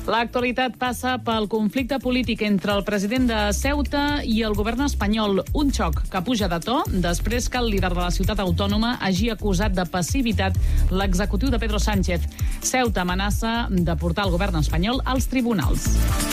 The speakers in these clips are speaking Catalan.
L'actualitat passa pel conflicte polític entre el president de Ceuta i el govern espanyol. Un xoc que puja de to després que el líder de la ciutat autònoma hagi acusat de passivitat l'executiu de Pedro Sánchez. Ceuta amenaça de portar el govern espanyol als tribunals.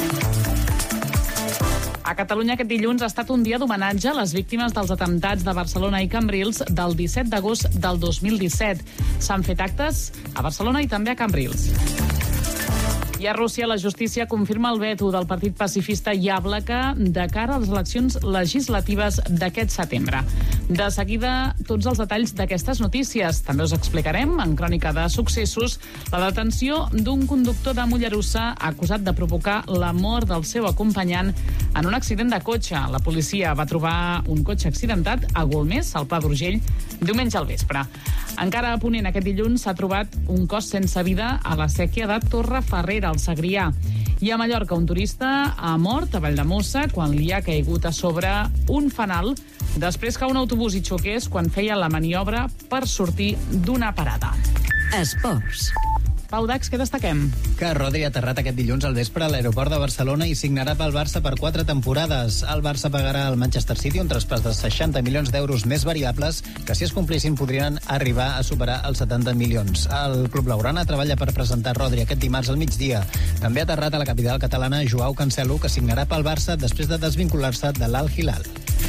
A Catalunya aquest dilluns ha estat un dia d'homenatge a les víctimes dels atemptats de Barcelona i Cambrils del 17 d'agost del 2017. S'han fet actes a Barcelona i també a Cambrils. I a Rússia, la justícia confirma el veto del partit pacifista Yablaka de cara a les eleccions legislatives d'aquest setembre. De seguida, tots els detalls d'aquestes notícies. També us explicarem, en Crònica de Successos, la detenció d'un conductor de Mollerussa acusat de provocar la mort del seu acompanyant en un accident de cotxe. La policia va trobar un cotxe accidentat a Golmés, al Pla d'Urgell, diumenge al vespre. Encara a Ponent, aquest dilluns s'ha trobat un cos sense vida a la séquia de Torreferrera, al Segrià. I a Mallorca, un turista ha mort a Valldemossa quan li ha caigut a sobre un fanal després que un autobús hi xoqués quan feia la maniobra per sortir d'una parada. Esports. Pau Dax, què destaquem? Que Rodri ha aterrat aquest dilluns al vespre a l'aeroport de Barcelona i signarà pel Barça per 4 temporades. El Barça pagarà al Manchester City un traspàs de 60 milions d'euros més variables que, si es complissin, podrien arribar a superar els 70 milions. El club blaugrana treballa per presentar Rodri aquest dimarts al migdia. També ha aterrat a la capital catalana Joao Cancelo, que signarà pel Barça després de desvincular-se de l'Al Hilal.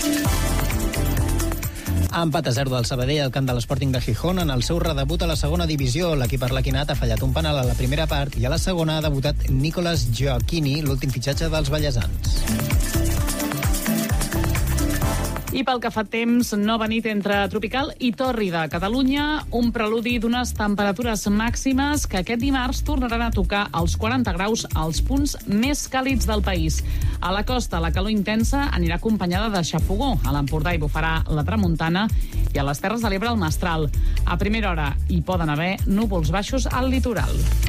Empat a 0 del Sabadell al camp de l'Sporting de Gijón en el seu redebut a la segona divisió. L'equip arlequinat ha fallat un penal a la primera part i a la segona ha debutat Nicolas Gioacchini, l'últim fitxatge dels vallesans. I pel que fa temps, nova nit entre tropical i tòrrida. A Catalunya, un preludi d'unes temperatures màximes que aquest dimarts tornaran a tocar els 40 graus als punts més càlids del país. A la costa, la calor intensa anirà acompanyada de xafogó. A l'Empordà hi bufarà la tramuntana i a les Terres de l'Ebre el mestral. A primera hora hi poden haver núvols baixos al litoral.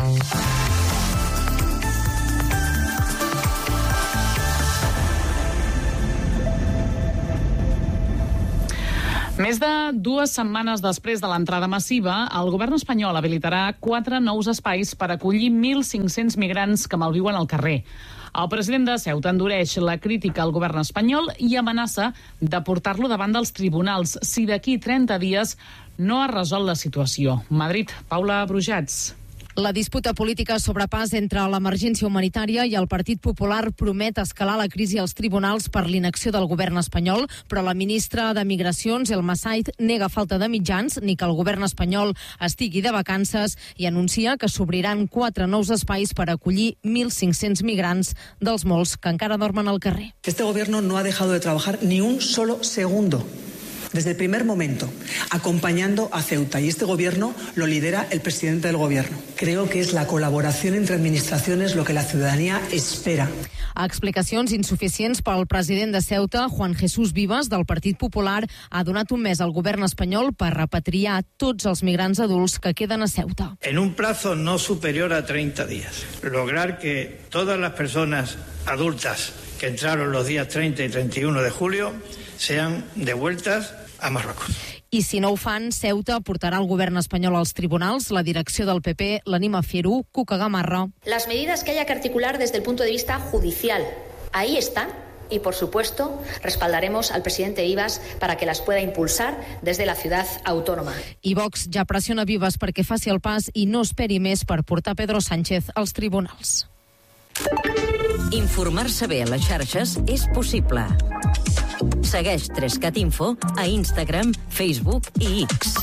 Més de 2 setmanes després de l'entrada massiva, el govern espanyol habilitarà 4 nous espais per acollir 1.500 migrants que malviuen al carrer. El president de Ceuta endureix la crítica al govern espanyol i amenaça de portar-lo davant dels tribunals si d'aquí 30 dies no es resol la situació. Madrid, Paula Brujats. La disputa política sobre pas entre l'emergència humanitària i el Partit Popular promet escalar la crisi als tribunals per l'inacció del govern espanyol, però la ministra de Migracions, Elma Said, nega falta de mitjans ni que el govern espanyol estigui de vacances i anuncia que s'obriran 4 nous espais per acollir 1.500 migrants dels molts que encara dormen al carrer. Este gobierno no ha dejado de trabajar ni un solo segundo. Desde el primer momento, acompañando a Ceuta, y este gobierno lo lidera el presidente del gobierno. Creo que es la colaboración entre administraciones lo que la ciudadanía espera. A explicacions insuficients pel president de Ceuta, Juan Jesús Vives, del Partit Popular, ha donat un mes al govern espanyol per repatriar tots els migrants adults que queden a Ceuta. En un plazo no superior a 30 días, lograr que todas las personas adultas que entraron los días 30 y 31 de julio sean devueltas a Marruecos. I si no ho fan, Ceuta portarà el govern espanyol als tribunals. La direcció del PP l'anima a fer-ho. Cuca Gamarra. Las medidas que haya que articular desde el punto de vista judicial, ahí están. Y, por supuesto, respaldaremos al presidente Vives para que las pueda impulsar desde la ciudad autónoma. I Vox ja pressiona Vives perquè faci el pas i no esperi més per portar Pedro Sánchez als tribunals. Informar-se bé a les xarxes és possible. Segueix 3cat Info a Instagram, Facebook i X.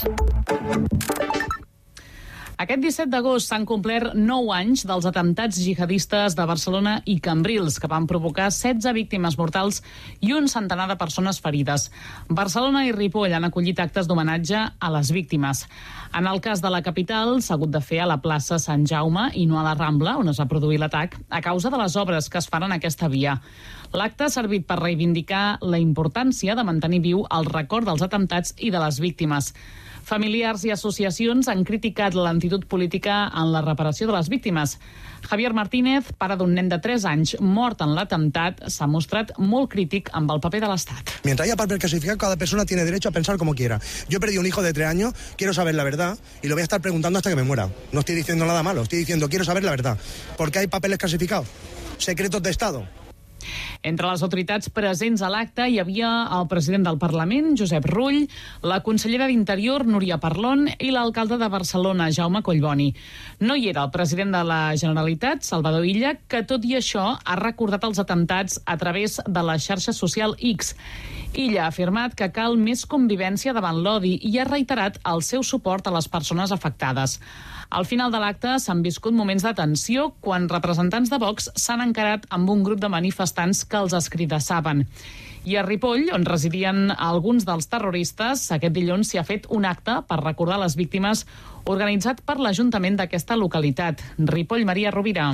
Aquest 17 d'agost s'han complert 9 anys dels atemptats jihadistes de Barcelona i Cambrils, que van provocar 16 víctimes mortals i un centenar de persones ferides. Barcelona i Ripoll han acollit actes d'homenatge a les víctimes. En el cas de la capital, s'ha hagut de fer a la plaça Sant Jaume i no a la Rambla, on es va produir l'atac, a causa de les obres que es fan en aquesta via. L'acte ha servit per reivindicar la importància de mantenir viu el record dels atemptats i de les víctimes. Familiars i associacions han criticat l'actitud política en la reparació de les víctimes. Javier Martínez, pare d'un nen de 3 anys mort en l'atemptat, s'ha mostrat molt crític amb el paper de l'Estat. Mientras haya papel clasificado, cada persona tiene derecho a pensar como quiera. Yo he perdido un hijo de 3 años, quiero saber la verdad y lo voy a estar preguntando hasta que me muera. No estoy diciendo nada malo, estoy diciendo quiero saber la verdad. ¿Por qué hay papeles clasificados? Secretos de Estado. Entre les autoritats presents a l'acte hi havia el president del Parlament, Josep Rull, la consellera d'Interior, Núria Parlon, i l'alcalde de Barcelona, Jaume Collboni. No hi era el president de la Generalitat, Salvador Illa, que tot i això ha recordat els atemptats a través de la xarxa social X. Illa ha afirmat que cal més convivència davant l'odi i ha reiterat el seu suport a les persones afectades. Al final de l'acte s'han viscut moments de tensió quan representants de Vox s'han encarat amb un grup de manifestants que els escridassaven. I a Ripoll, on residien alguns dels terroristes, aquest dilluns s'hi ha fet un acte per recordar les víctimes organitzat per l'Ajuntament d'aquesta localitat. Ripoll, Maria Rovira.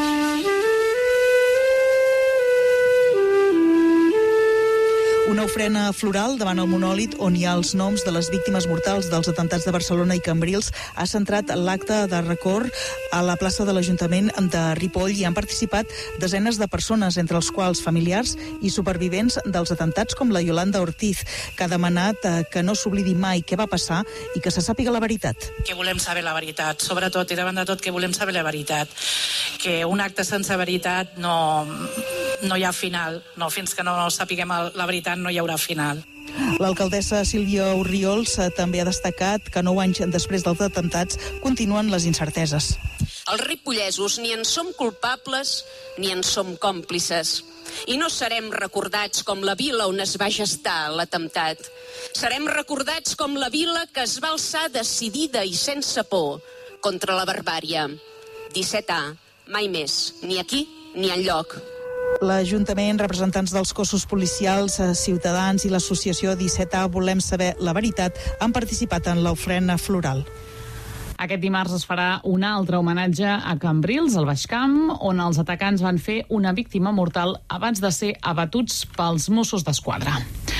Una ofrena floral davant el monòlit on hi ha els noms de les víctimes mortals dels atemptats de Barcelona i Cambrils ha centrat l'acte de record a la plaça de l'Ajuntament de Ripoll i han participat desenes de persones, entre els quals familiars i supervivents dels atemptats com la Yolanda Ortiz, que ha demanat que no s'oblidi mai què va passar i que se sàpiga la veritat. Que volem saber la veritat, sobretot i davant de tot que volem saber la veritat. Que un acte sense veritat no hi ha final, fins que no sapiguem la veritat no hi haurà final. L'alcaldessa Sílvia Orriols també ha destacat que 9 anys després dels atemptats continuen les incerteses. Els ripollesos ni en som culpables ni en som còmplices. I no serem recordats com la vila on es va gestar l'atemptat. Serem recordats com la vila que es va alçar decidida i sense por contra la barbària. 17A, mai més, ni aquí ni enlloc. L'Ajuntament, representants dels cossos policials, ciutadans i l'associació 17A Volem Saber la Veritat han participat en l'ofrena floral. Aquest dimarts es farà un altre homenatge a Cambrils, al Baix Camp, on els atacants van fer una víctima mortal abans de ser abatuts pels Mossos d'Esquadra.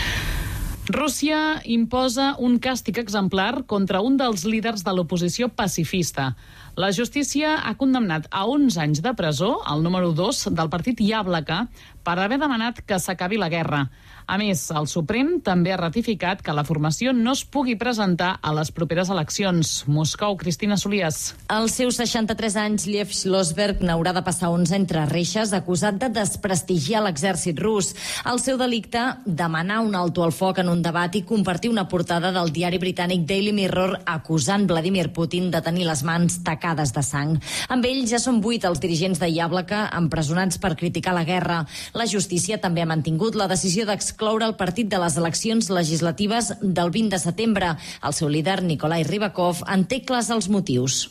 Rússia imposa un càstig exemplar contra un dels líders de l'oposició pacifista. La justícia ha condemnat a 11 anys de presó el número 2 del partit Yablaka per haver demanat que s'acabi la guerra. A més, el Suprem també ha ratificat que la formació no es pugui presentar a les properes eleccions. Moscou, Cristina Solias. Als seus 63 anys, Liev Schlossberg n'haurà de passar 11 entre reixes, acusat de desprestigiar l'exèrcit rus. El seu delicte, demanar un alto al foc en un debat i compartir una portada del diari britànic Daily Mirror acusant Vladimir Putin de tenir les mans tacades de sang. Amb ell ja són 8 els dirigents de Yablaka empresonats per criticar la guerra. La justícia també ha mantingut la decisió d'excloure el partit de les eleccions legislatives del 20 de setembre. El seu líder, Nikolai Rybakov, en té clars els motius.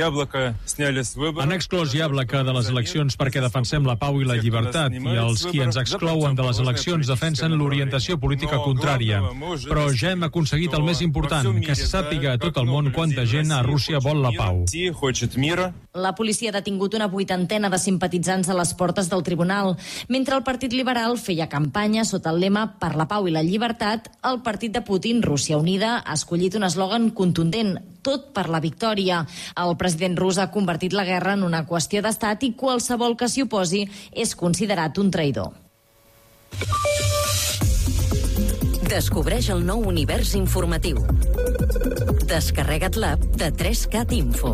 Han exclòs Yablaka de les eleccions perquè defensem la pau i la llibertat i els qui ens exclouen de les eleccions defensen l'orientació política contrària. Però ja hem aconseguit el més important, que se sàpiga a tot el món quanta gent a Rússia vol la pau. La policia ha detingut una 80ena de simpatitzants a les portes del tribunal. Mentre el Partit Liberal feia campanya sota el lema Per la pau i la llibertat, el partit de Putin, Rússia Unida, ha escollit un eslògan contundent: tot per la victòria. El president rus ha convertit la guerra en una qüestió d'estat i qualsevol que s'hi oposi és considerat un traïdor. Descobreix el nou univers informatiu. Descarrega't l'app de 3CAT Info.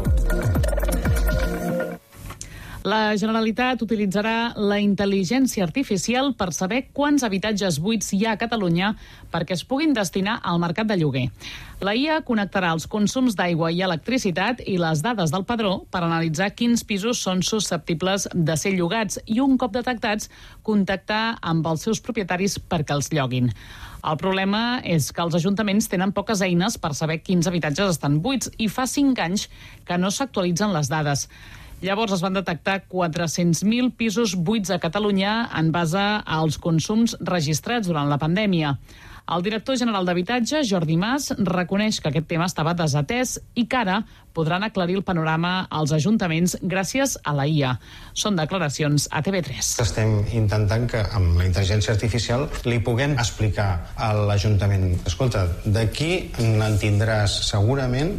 La Generalitat utilitzarà la intel·ligència artificial per saber quants habitatges buits hi ha a Catalunya perquè es puguin destinar al mercat de lloguer. La IA connectarà els consums d'aigua i electricitat i les dades del padró per analitzar quins pisos són susceptibles de ser llogats i, un cop detectats, contactar amb els seus propietaris perquè els lloguin. El problema és que els ajuntaments tenen poques eines per saber quins habitatges estan buits i fa 5 anys que no s'actualitzen les dades. Llavors es van detectar 400.000 pisos buits a Catalunya en base als consums registrats durant la pandèmia. El director general d'Habitatge, Jordi Mas, reconeix que aquest tema estava desatès i que ara podran aclarir el panorama als ajuntaments gràcies a la IA. Són declaracions a TV3. Estem intentant que amb la intel·ligència artificial li puguem explicar a l'Ajuntament: escolta, d'aquí en tindràs segurament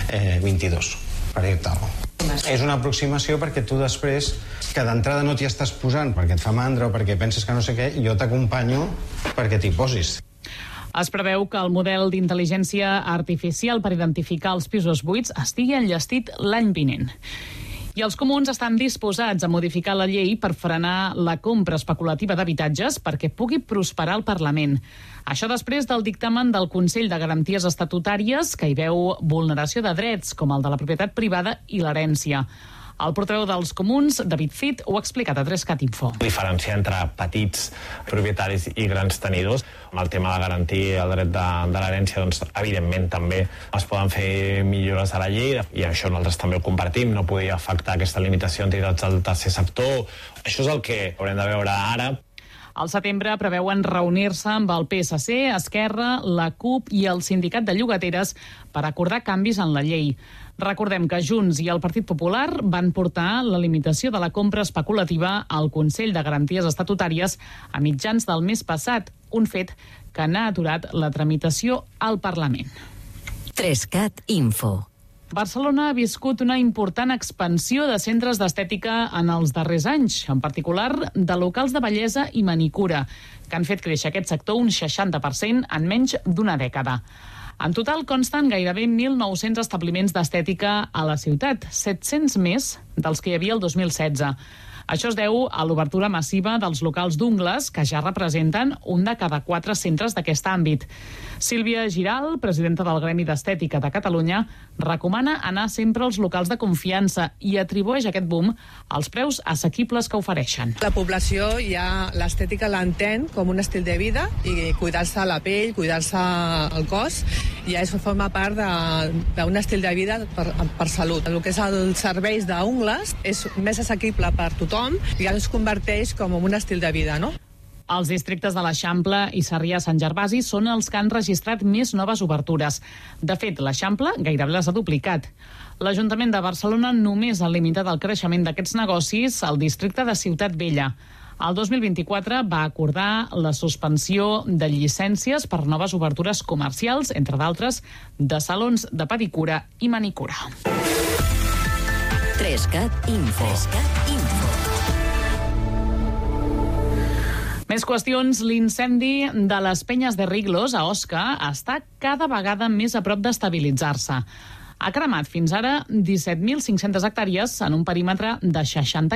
22, per dir-te-ho. És una aproximació perquè tu després, que d'entrada no t'hi estàs posant perquè et fa mandra o perquè penses que no sé què, jo t'acompanyo perquè t'hi posis. Es preveu que el model d'intel·ligència artificial per identificar els pisos buits estigui enllestit l'any vinent. I els comuns estan disposats a modificar la llei per frenar la compra especulativa d'habitatges perquè pugui prosperar al Parlament. Això després del dictamen del Consell de Garanties Estatutàries, que hi veu vulneració de drets, com el de la propietat privada i l'herència. El portaveu dels comuns, David Cid, ho ha explicat a 3CAT Info. Diferenciar entre petits propietaris i grans tenidors. Amb el tema de garantir el dret de l'herència, doncs, evidentment, també es poden fer millores a la llei i això nosaltres també ho compartim. No podia afectar aquesta limitació a entitats del tercer sector. Això és el que haurem de veure ara. Al setembre preveuen reunir-se amb el PSC, Esquerra, la CUP i el Sindicat de Llogateres per acordar canvis en la llei. Recordem que Junts i el Partit Popular van portar la limitació de la compra especulativa al Consell de Garanties Estatutàries a mitjans del mes passat, un fet que n'ha aturat la tramitació al Parlament. 3CAT Info. Barcelona ha viscut una important expansió de centres d'estètica en els darrers anys, en particular de locals de bellesa i manicura, que han fet créixer aquest sector un 60% en menys d'una dècada. En total consten gairebé 1.900 establiments d'estètica a la ciutat, 700 més dels que hi havia el 2016. Això es deu a l'obertura massiva dels locals d'ungles, que ja representen un de cada 4 centres d'aquest àmbit. Sílvia Giral, presidenta del Gremi d'Estètica de Catalunya, recomana anar sempre als locals de confiança i atribueix aquest boom als preus assequibles que ofereixen. La població ja l'estètica l'entén com un estil de vida i cuidar-se la pell, cuidar-se el cos, ja forma part d'un estil de vida per salut. El que és els serveis d'ungles és més assequible per tothom i ja es converteix com un estil de vida, no? Els districtes de l'Eixample i Sarrià-Sant Gervasi són els que han registrat més noves obertures. De fet, l'Eixample gairebé les ha duplicat. L'Ajuntament de Barcelona només ha limitat el creixement d'aquests negocis al districte de Ciutat Vella. El 2024 va acordar la suspensió de llicències per noves obertures comercials, entre d'altres, de salons de pedicura i manicura. 3CAT Info. Més qüestions. L'incendi de les Penyes de Riglos, a Osca, està cada vegada més a prop d'estabilitzar-se. Ha cremat fins ara 17.500 hectàrees en un perímetre de 60